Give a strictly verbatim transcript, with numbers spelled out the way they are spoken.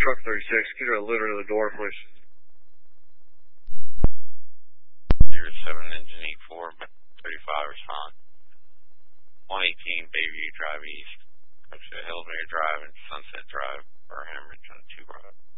Truck thirty-six, get her a litter to the door, please. zero seven engine E four, thirty-five respond. one eighteen Bayview Drive East. Up to Hillsbury Drive and Sunset Drive, Burham Ridge on two road.